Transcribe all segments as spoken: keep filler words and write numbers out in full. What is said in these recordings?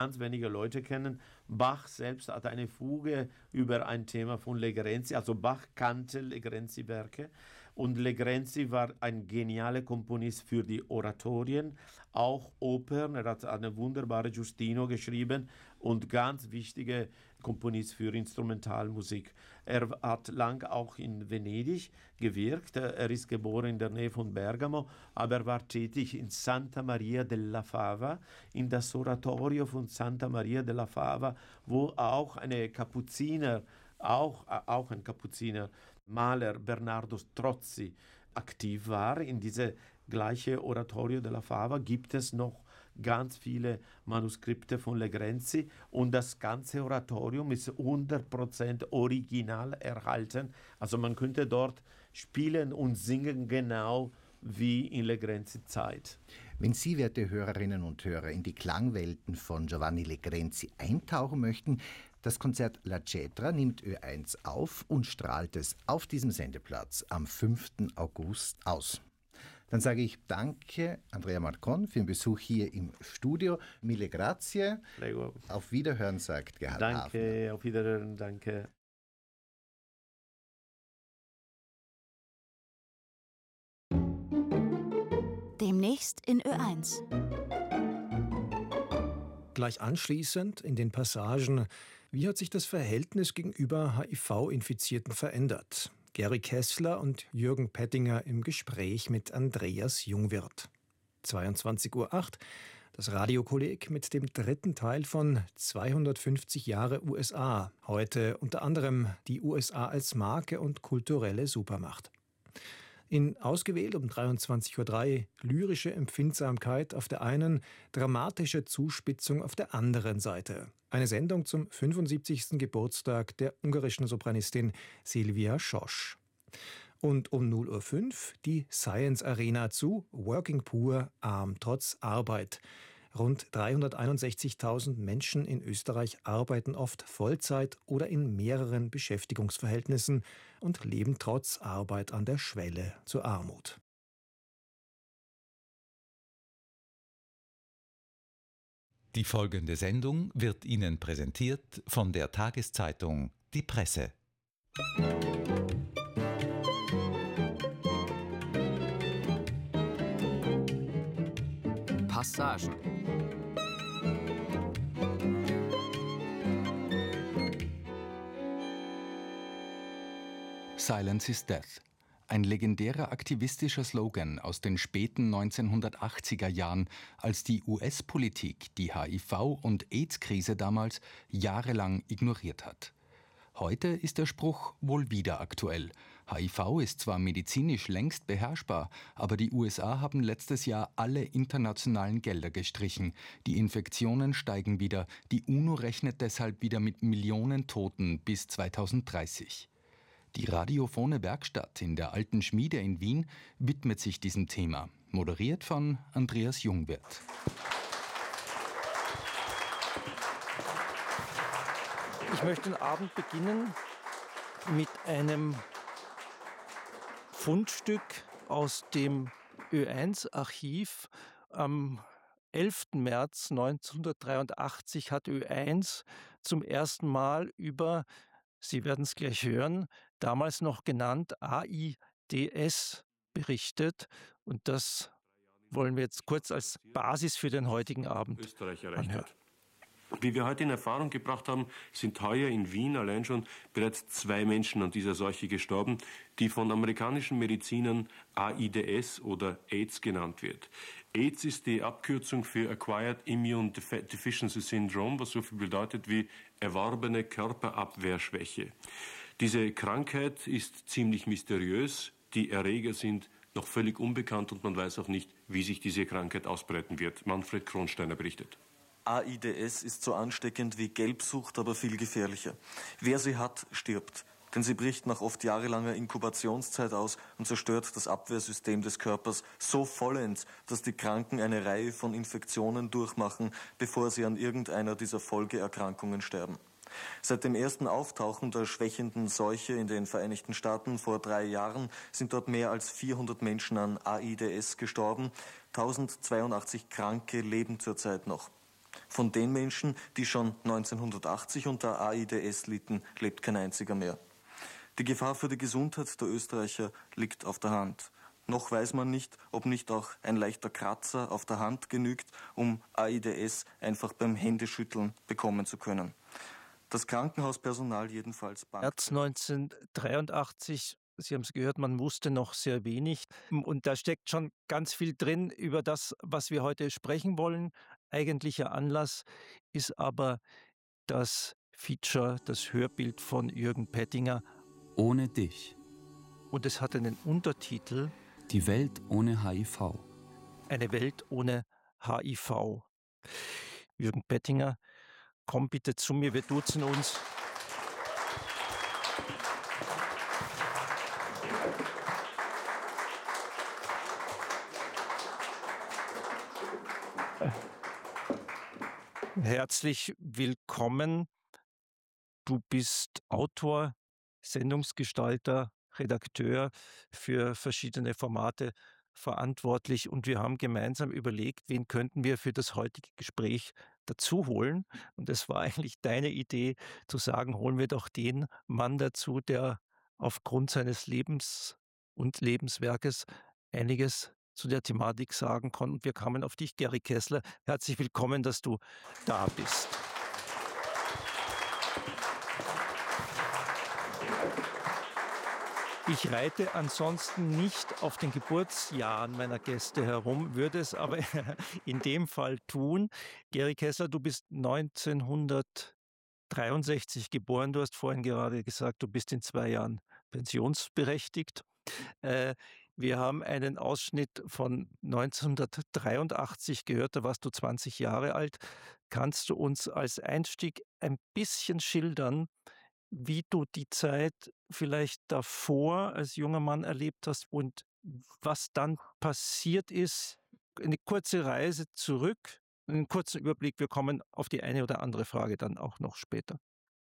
ganz wenige Leute kennen. Bach selbst hat eine Fuge über ein Thema von Legrenzi, also Bach kannte Legrenzi-Werke und Legrenzi war ein genialer Komponist für die Oratorien, auch Opern, er hat eine wunderbare Giustino geschrieben und ganz wichtige Komponist für Instrumentalmusik. Er hat lang auch in Venedig gewirkt, er ist geboren in der Nähe von Bergamo, aber er war tätig in Santa Maria della Fava, in das Oratorio von Santa Maria della Fava, wo auch eine Kapuziner, auch, auch ein Kapuziner, Maler Bernardo Strozzi aktiv war. In diese gleiche Oratorio della Fava gibt es noch ganz viele Manuskripte von Legrenzi und das ganze Oratorium ist hundert Prozent original erhalten. Also man könnte dort spielen und singen genau wie in Legrenzi Zeit. Wenn Sie, werte Hörerinnen und Hörer, in die Klangwelten von Giovanni Legrenzi eintauchen möchten, das Konzert La Cetra nimmt Ö eins auf und strahlt es auf diesem Sendeplatz am fünften August aus. Dann sage ich danke, Andrea Marcon, für den Besuch hier im Studio. Mille grazie. Prego. Auf Wiederhören, sagt Gerhard Danke, Hafner. auf Wiederhören, danke. Demnächst in Ö eins. Gleich anschließend in den Passagen, wie hat sich das Verhältnis gegenüber H I V-Infizierten verändert? Gary Kessler und Jürgen Pettinger im Gespräch mit Andreas Jungwirth. zweiundzwanzig Uhr acht, das Radiokolleg mit dem dritten Teil von zweihundertfünfzig Jahre U S A. Heute unter anderem die U S A als Marke und kulturelle Supermacht. In ausgewählt um dreiundzwanzig Uhr drei lyrische Empfindsamkeit auf der einen, dramatische Zuspitzung auf der anderen Seite. Eine Sendung zum fünfundsiebzigsten Geburtstag der ungarischen Sopranistin Silvia Schosch. Und um null Uhr fünf die Science Arena zu Working Poor, arm trotz Arbeit. Rund dreihunderteinundsechzigtausend Menschen in Österreich arbeiten oft Vollzeit oder in mehreren Beschäftigungsverhältnissen und leben trotz Arbeit an der Schwelle zur Armut. Die folgende Sendung wird Ihnen präsentiert von der Tageszeitung Die Presse. Passagen. Silence is Death. Ein legendärer aktivistischer Slogan aus den späten neunzehnhundertachtziger Jahren, als die U S-Politik die H I V- und AIDS-Krise damals jahrelang ignoriert hat. Heute ist der Spruch wohl wieder aktuell. H I V ist zwar medizinisch längst beherrschbar, aber die U S A haben letztes Jahr alle internationalen Gelder gestrichen. Die Infektionen steigen wieder. Die UNO rechnet deshalb wieder mit Millionen Toten bis zweitausenddreißig. Die radiophone Werkstatt in der Alten Schmiede in Wien widmet sich diesem Thema. Moderiert von Andreas Jungwirth. Ich möchte den Abend beginnen mit einem Fundstück aus dem Ö eins Archiv. Am elften März neunzehnhundertdreiundachtzig hat Ö eins zum ersten Mal über, Sie werden es gleich hören, damals noch genannt AIDS berichtet. Und das wollen wir jetzt kurz als Basis für den heutigen Abend Österreich erreicht anhören. hat. Wie wir heute in Erfahrung gebracht haben, sind heuer in Wien allein schon bereits zwei Menschen an dieser Seuche gestorben, die von amerikanischen Medizinern AIDS oder AIDS genannt wird. AIDS ist die Abkürzung für Acquired Immune Deficiency Syndrome, was so viel bedeutet wie erworbene Körperabwehrschwäche. Diese Krankheit ist ziemlich mysteriös, die Erreger sind noch völlig unbekannt und man weiß auch nicht, wie sich diese Krankheit ausbreiten wird. Manfred Kronsteiner berichtet. AIDS ist so ansteckend wie Gelbsucht, aber viel gefährlicher. Wer sie hat, stirbt. Denn sie bricht nach oft jahrelanger Inkubationszeit aus und zerstört das Abwehrsystem des Körpers so vollends, dass die Kranken eine Reihe von Infektionen durchmachen, bevor sie an irgendeiner dieser Folgeerkrankungen sterben. Seit dem ersten Auftauchen der schwächenden Seuche in den Vereinigten Staaten vor drei Jahren sind dort mehr als vierhundert Menschen an AIDS gestorben. tausendzweiundachtzig Kranke leben zurzeit noch. Von den Menschen, die schon neunzehnhundertachtzig unter AIDS litten, lebt kein einziger mehr. Die Gefahr für die Gesundheit der Österreicher liegt auf der Hand. Noch weiß man nicht, ob nicht auch ein leichter Kratzer auf der Hand genügt, um AIDS einfach beim Händeschütteln bekommen zu können. Das Krankenhauspersonal jedenfalls bangt. März neunzehnhundertdreiundachtzig, Sie haben es gehört, man wusste noch sehr wenig. Und da steckt schon ganz viel drin über das, was wir heute sprechen wollen. Eigentlicher Anlass ist aber das Feature, das Hörbild von Jürgen Pettinger. Ohne dich. Und es hat einen Untertitel. Die Welt ohne H I V. Eine Welt ohne H I V. Jürgen Pettinger, komm bitte zu mir, wir duzen uns. Herzlich willkommen. Du bist Autor, Sendungsgestalter, Redakteur für verschiedene Formate verantwortlich und wir haben gemeinsam überlegt, wen könnten wir für das heutige Gespräch dazu holen. Und es war eigentlich deine Idee zu sagen, holen wir doch den Mann dazu, der aufgrund seines Lebens und Lebenswerkes einiges zu der Thematik sagen kann. Und wir kamen auf dich, Gary Kessler. Herzlich willkommen, dass du da bist. Ich reite ansonsten nicht auf den Geburtsjahren meiner Gäste herum, würde es aber in dem Fall tun. Gary Kessler, du bist neunzehnhundertdreiundsechzig geboren. Du hast vorhin gerade gesagt, du bist in zwei Jahren pensionsberechtigt. Äh, wir haben einen Ausschnitt von neunzehnhundertdreiundachtzig gehört, da warst du zwanzig Jahre alt. Kannst du uns als Einstieg ein bisschen schildern, wie du die Zeit vielleicht davor als junger Mann erlebt hast und was dann passiert ist? Eine kurze Reise zurück, einen kurzen Überblick. Wir kommen auf die eine oder andere Frage dann auch noch später.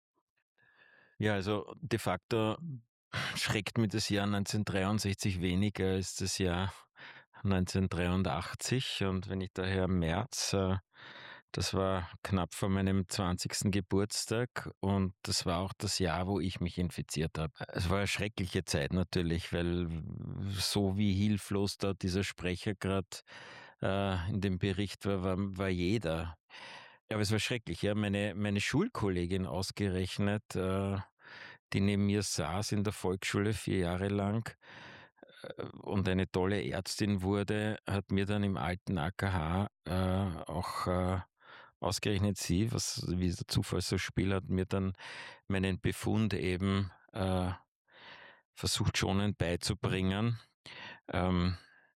Ja, also de facto schreckt mir das Jahr neunzehnhundertdreiundsechzig weniger als das Jahr neunzehnhundertdreiundachtzig. Und wenn ich daher März, äh, das war knapp vor meinem zwanzigsten Geburtstag und das war auch das Jahr, wo ich mich infiziert habe. Es war eine schreckliche Zeit natürlich, weil so wie hilflos da dieser Sprecher gerade äh, in dem Bericht war, war, war jeder. Aber es war schrecklich, ja. Meine, meine Schulkollegin ausgerechnet, äh, die neben mir saß in der Volksschule vier Jahre lang äh, und eine tolle Ärztin wurde, hat mir dann im alten A K H äh, auch äh, ausgerechnet sie, was wie der Zufall so spielt, hat mir dann meinen Befund eben äh, versucht schonend beizubringen. Ähm,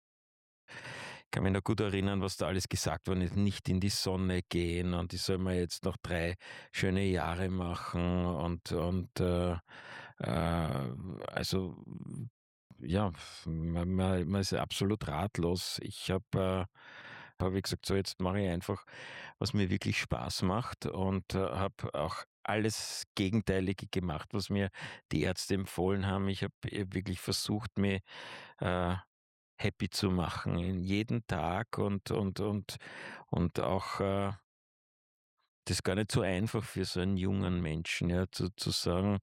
Ich kann mich noch gut erinnern, was da alles gesagt worden ist. Nicht in die Sonne gehen und ich soll mir jetzt noch drei schöne Jahre machen und, und äh, äh, also ja, man, man ist absolut ratlos. Ich habe äh, habe ich gesagt, so jetzt mache ich einfach, was mir wirklich Spaß macht und äh, habe auch alles Gegenteilige gemacht, was mir die Ärzte empfohlen haben. Ich habe wirklich versucht, mir äh, happy zu machen, in jeden Tag und, und, und, und auch äh, das ist gar nicht so einfach für so einen jungen Menschen, ja, zu, zu sagen,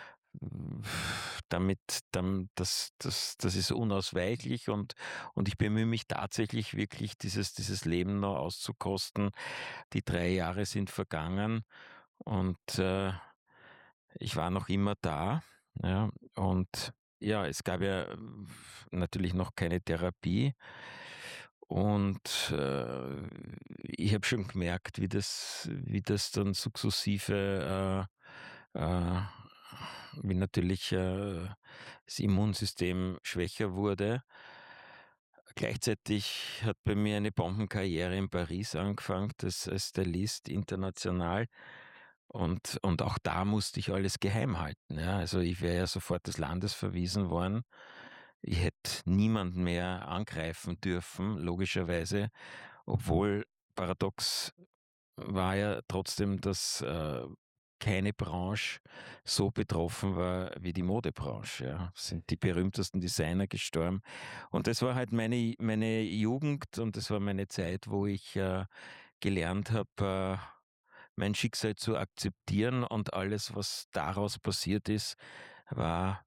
damit, dann, das, das, das ist unausweichlich und, und ich bemühe mich tatsächlich wirklich, dieses, dieses Leben noch auszukosten. Die drei Jahre sind vergangen und äh, ich war noch immer da, ja, und ja, es gab ja natürlich noch keine Therapie und äh, ich habe schon gemerkt, wie das, wie das dann sukzessive, äh, äh, wie natürlich äh, das Immunsystem schwächer wurde. Gleichzeitig hat bei mir eine Bombenkarriere in Paris angefangen, das als Stylist international. Und, und auch da musste ich alles geheim halten. Ja. Also ich wäre ja sofort des Landes verwiesen worden. Ich hätte niemanden mehr angreifen dürfen, logischerweise. Obwohl paradox war ja trotzdem, dass äh, keine Branche so betroffen war wie die Modebranche. Ja. Es sind die berühmtesten Designer gestorben. Und das war halt meine, meine Jugend und das war meine Zeit, wo ich äh, gelernt habe, mein Schicksal zu akzeptieren, und alles, was daraus passiert ist, war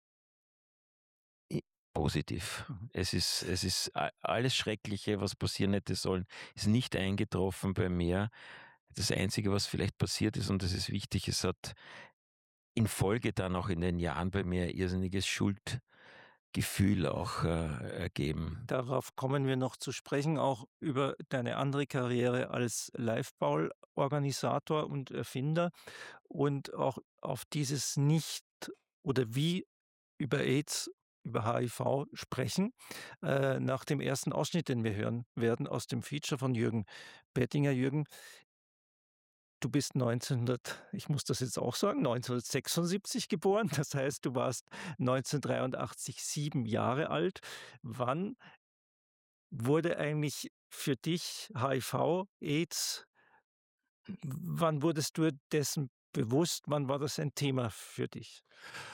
positiv. Mhm. Es ist, es ist alles Schreckliche, was passieren hätte sollen, ist nicht eingetroffen bei mir. Das Einzige, was vielleicht passiert ist, und das ist wichtig, es hat in Folge dann auch in den Jahren bei mir irrsinniges Schuldgefühl auch äh, ergeben. Darauf kommen wir noch zu sprechen, auch über deine andere Karriere als Liveball-Organisator und Erfinder und auch auf dieses Nicht oder wie über AIDS, über H I V sprechen, äh, nach dem ersten Ausschnitt, den wir hören werden aus dem Feature von Jürgen Pettinger. Jürgen, du bist neunzehnhundert, ich muss das jetzt auch sagen, neunzehnhundertsechsundsiebzig geboren. Das heißt, du warst neunzehnhundertdreiundachtzig sieben Jahre alt. Wann wurde eigentlich für dich H I V, AIDS, wann wurdest du dessen bewusst? Wann war das ein Thema für dich?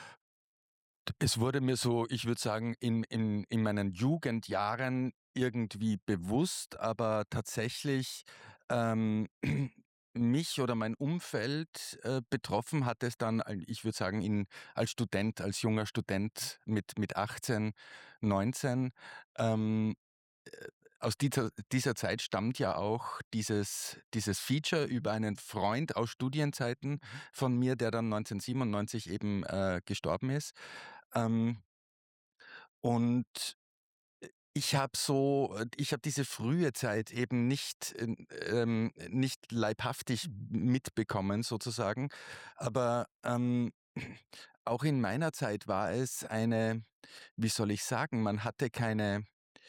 Es wurde mir so, ich würde sagen, in, in, in meinen Jugendjahren irgendwie bewusst, aber tatsächlich ähm, mich oder mein Umfeld äh, betroffen hat es dann, ich würde sagen, in, als Student, als junger Student mit, mit achtzehn, neunzehn. Ähm, aus dieser, dieser Zeit stammt ja auch dieses, dieses Feature über einen Freund aus Studienzeiten von mir, der dann neunzehnhundertsiebenundneunzig eben äh, gestorben ist. Ähm, und ich habe so, ich habe diese frühe Zeit eben nicht, ähm, nicht leibhaftig mitbekommen sozusagen, aber ähm, auch in meiner Zeit war es eine, wie soll ich sagen, man hatte keine,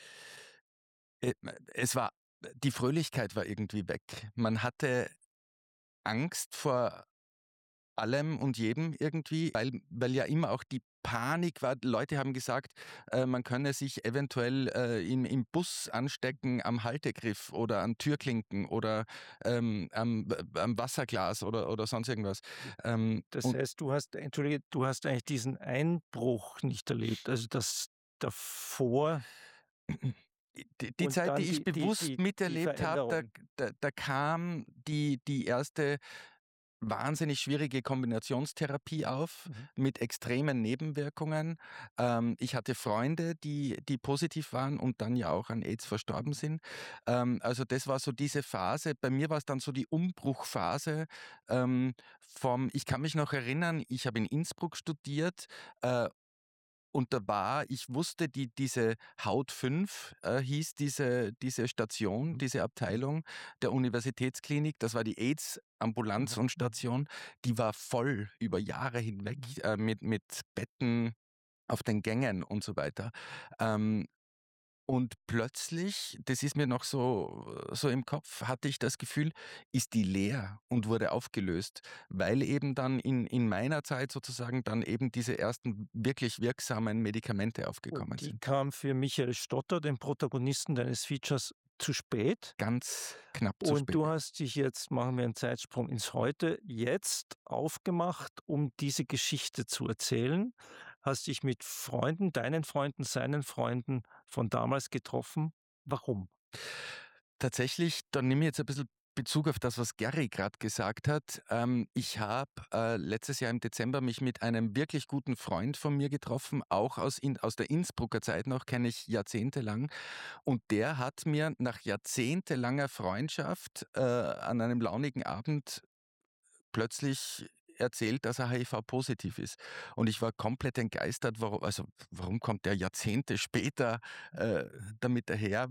äh, es war, die Fröhlichkeit war irgendwie weg. Man hatte Angst vor allem und jedem irgendwie, weil, weil ja immer auch die Panik war. Leute haben gesagt, äh, man könne sich eventuell äh, im, im Bus anstecken am Haltegriff oder an Türklinken oder ähm, am, am Wasserglas oder, oder sonst irgendwas. Ähm, das heißt, du hast, entschuldige, du hast eigentlich diesen Einbruch nicht erlebt, also das davor. Die, die Zeit, die ich die, bewusst die, die, miterlebt habe, da, da, da kam die, die erste wahnsinnig schwierige Kombinationstherapie auf, mhm. mit extremen Nebenwirkungen. Ähm, ich hatte Freunde, die, die positiv waren und dann ja auch an AIDS verstorben sind. Ähm, also das war so diese Phase. Bei mir war es dann so die Umbruchphase ähm, vom, ich kann mich noch erinnern, ich habe in Innsbruck studiert, äh, und da war, ich wusste, die, diese Haut fünf äh, hieß diese, diese Station, diese Abteilung der Universitätsklinik. Das war die AIDS-Ambulanz und Station. Die war voll über Jahre hinweg äh, mit, mit Betten auf den Gängen und so weiter. Ähm, Und plötzlich, das ist mir noch so, so im Kopf, hatte ich das Gefühl, ist die leer und wurde aufgelöst, weil eben dann in, in meiner Zeit sozusagen dann eben diese ersten wirklich wirksamen Medikamente aufgekommen und die sind. Die kam für Michael Stotter, den Protagonisten deines Features, zu spät. Ganz knapp zu und spät. Und du hast dich jetzt, machen wir einen Zeitsprung ins Heute, jetzt aufgemacht, um diese Geschichte zu erzählen. Hast dich mit Freunden, deinen Freunden, seinen Freunden von damals getroffen. Warum? Tatsächlich, da nehme ich jetzt ein bisschen Bezug auf das, was Gary gerade gesagt hat. Ähm, ich habe äh, letztes Jahr im Dezember mich mit einem wirklich guten Freund von mir getroffen, auch aus, in, aus der Innsbrucker Zeit noch, kenne ich jahrzehntelang. Und der hat mir nach jahrzehntelanger Freundschaft äh, an einem launigen Abend plötzlich erzählt, dass er H I V-positiv ist. Und ich war komplett entgeistert, warum, also warum kommt der Jahrzehnte später äh, damit daher?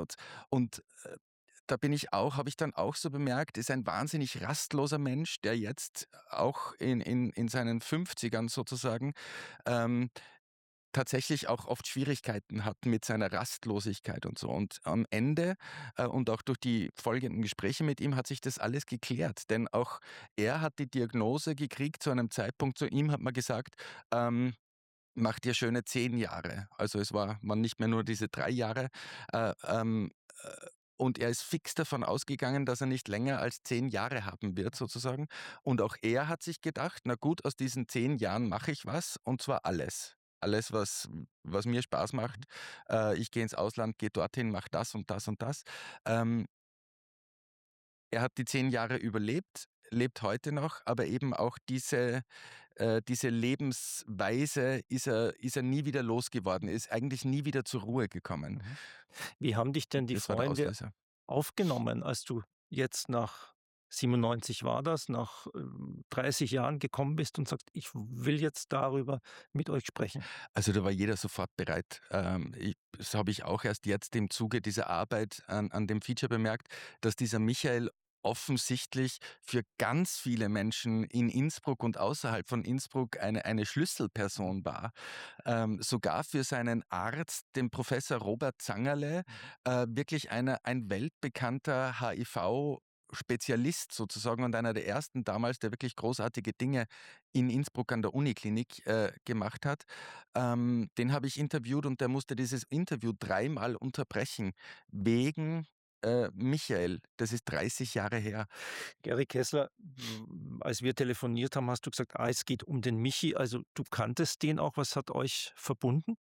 Und äh, da bin ich auch, habe ich dann auch so bemerkt, ist ein wahnsinnig rastloser Mensch, der jetzt auch in, in, in seinen fünfzigern sozusagen ähm, tatsächlich auch oft Schwierigkeiten hat mit seiner Rastlosigkeit und so. Und am Ende äh, und auch durch die folgenden Gespräche mit ihm hat sich das alles geklärt. Denn auch er hat die Diagnose gekriegt zu einem Zeitpunkt, zu ihm hat man gesagt, ähm, mach dir schöne zehn Jahre. Also es war man nicht mehr nur diese drei Jahre. Äh, ähm, äh, und er ist fix davon ausgegangen, dass er nicht länger als zehn Jahre haben wird, sozusagen. Und auch er hat sich gedacht, na gut, aus diesen zehn Jahren mache ich was, und zwar alles. Alles, was, was mir Spaß macht. Äh, ich gehe ins Ausland, gehe dorthin, mache das und das und das. Ähm, er hat die zehn Jahre überlebt, lebt heute noch, aber eben auch diese, äh, diese Lebensweise ist er, ist er nie wieder losgeworden, ist eigentlich nie wieder zur Ruhe gekommen. Wie haben dich denn die Das war der Freunde Auslöser. aufgenommen, als du jetzt nach siebenundneunzig war das, nach ähm, dreißig Jahren gekommen bist und sagst, ich will jetzt darüber mit euch sprechen? Also da war jeder sofort bereit. Ähm, ich, das habe ich auch erst jetzt im Zuge dieser Arbeit an, an dem Feature bemerkt, dass dieser Michael offensichtlich für ganz viele Menschen in Innsbruck und außerhalb von Innsbruck eine, eine Schlüsselperson war. Ähm, sogar für seinen Arzt, den Professor Robert Zangerle, äh, wirklich eine, ein weltbekannter H I V Spezialist sozusagen und einer der ersten damals, der wirklich großartige Dinge in Innsbruck an der Uniklinik äh, gemacht hat. Ähm, den habe ich interviewt und der musste dieses Interview dreimal unterbrechen wegen äh, Michael. Das ist dreißig Jahre her. Gary Kessler, w- als wir telefoniert haben, hast du gesagt, ah, es geht um den Michi. Also du kanntest den auch. Was hat euch verbunden?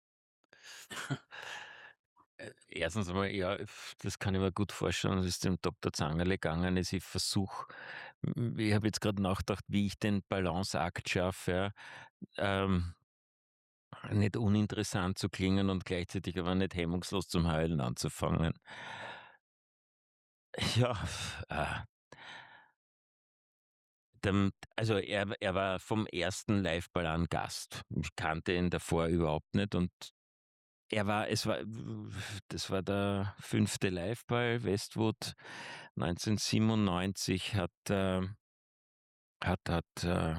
Äh, Erstens einmal, ja, f- das kann ich mir gut vorstellen, dass es dem Doktor Zangerle gegangen ist. Ich versuche, ich habe jetzt gerade nachgedacht, wie ich den Balanceakt schaffe, ja, ähm, nicht uninteressant zu klingen und gleichzeitig aber nicht hemmungslos zum Heulen anzufangen. Ja, f- äh, dem, also er, er war vom ersten Liveball an Gast. Ich kannte ihn davor überhaupt nicht und er war, es war, das war der fünfte Liveball Westwood neunzehnhundertsiebenundneunzig hat, äh, hat, hat, äh,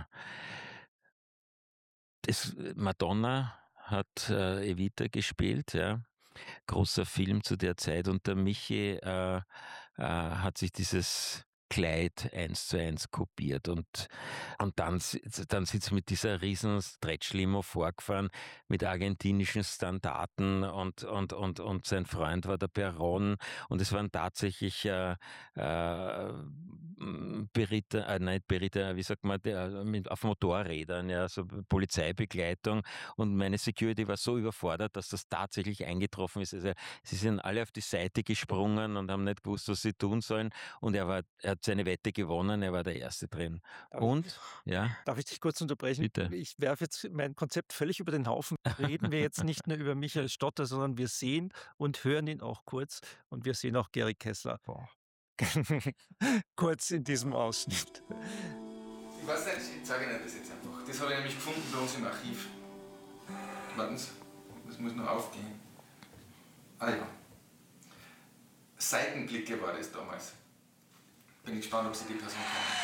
das Madonna hat äh, Evita gespielt, ja. Großer Film zu der Zeit und der Michi äh, äh, hat sich dieses Kleid eins zu eins kopiert und, und dann, si- dann sind sie mit dieser riesen Stretch-Limo vorgefahren mit argentinischen Standarten und, und, und, und sein Freund war der Perron und es waren tatsächlich äh, äh, Berita, äh, nicht Berita, wie sagt man, der, mit, auf Motorrädern, ja, so Polizeibegleitung und meine Security war so überfordert, dass das tatsächlich eingetroffen ist. Also sie sind alle auf die Seite gesprungen und haben nicht gewusst, was sie tun sollen. Und er war, er hat seine Wette gewonnen, er war der Erste drin. Darf Und, ich, ja, darf ich dich kurz unterbrechen? bitte. Ich werfe jetzt mein Konzept völlig über den Haufen. Reden wir jetzt nicht nur über Michael Stotter, sondern wir sehen und hören ihn auch kurz. Und wir sehen auch Gary Kessler. Kurz in diesem Ausschnitt. Ich weiß nicht, ich zeige Ihnen das jetzt einfach. Das habe ich nämlich gefunden bei uns im Archiv. Warten Sie, das muss noch aufgehen. Ah ja. Seitenblicke war das damals. Bin ich gespannt, ob Sie die Person kennen.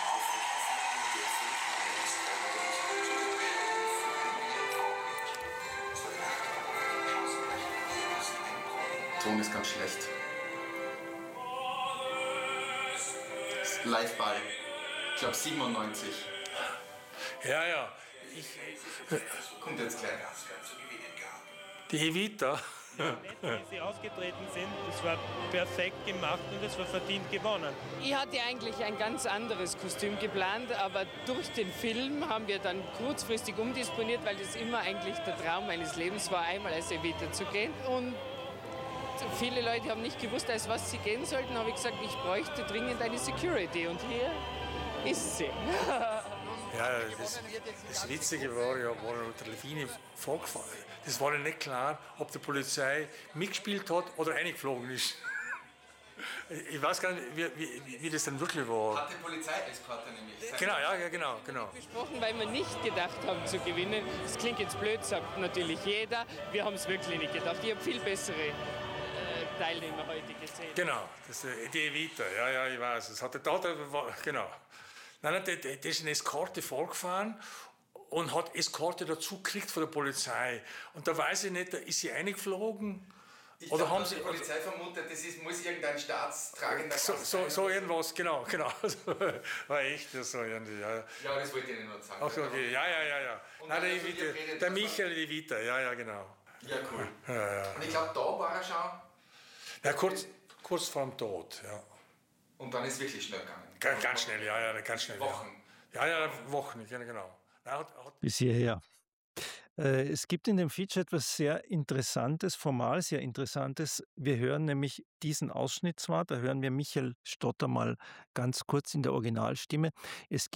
Ton ist ganz schlecht. Liveball. Ich glaube siebenundneunzig. Ja, ja. Ich, Kommt jetzt gleich. die Evita. Wie sie ausgetreten sind, das war perfekt gemacht und es war verdient gewonnen. Ich hatte eigentlich ein ganz anderes Kostüm geplant, aber durch den Film haben wir dann kurzfristig umdisponiert, weil das immer eigentlich der Traum meines Lebens war, einmal als Evita zu gehen. Und viele Leute haben nicht gewusst, als was sie gehen sollten. Da habe ich gesagt, ich bräuchte dringend eine Security und hier ist sie. Ja, das, das Witzige war ja, war ja der Levine vorgefahren. Das war ja nicht klar, ob die Polizei mitgespielt hat oder reingeflogen ist. Ich weiß gar nicht, wie, wie, wie das dann wirklich war. Hat die Polizeieskorte nämlich. Genau, ja, ja, genau, genau. Gesprochen, weil wir nicht gedacht haben zu gewinnen. Das klingt jetzt blöd, sagt natürlich jeder. Wir haben es wirklich nicht gedacht. Ich habe viel bessere äh, Teilnehmer heute gesehen. Genau, das, äh, die Evita, ja, ja, ich weiß. Das hat der Tat, genau. Nein, nein, der, der, der ist eine Eskorte vorgefahren und hat Eskorte dazu gekriegt von der Polizei. Und da weiß ich nicht, da ist sie eingeflogen. Ich Oder glaub, haben sie. die Polizei vermutet, das ist, muss irgendein staatstragender So, Gast so, sein. so irgendwas, genau, genau. War echt so irgendwie, ja. Ja, das wollte ich Ihnen nur sagen. Ach, okay, ja, ja, ja, ja. Und Nein, der, also Evita, ihr redet der was- Michael Evita, ja, ja, genau. Ja, cool. Ja, ja. Und ich glaube, da war er schon. Ja, kurz, kurz vor dem Tod, ja. Und dann ist es wirklich schnell gegangen. Ganz, ganz schnell, ja, ja, ganz schnell. Wochen. Ja, ja, ja Wochen, ja, genau. Er hat, er hat Bis hierher. Es gibt in dem Feature etwas sehr Interessantes, formal sehr Interessantes. Wir hören nämlich diesen Ausschnitt zwar, da hören wir Michael Stotter mal ganz kurz in der Originalstimme. Es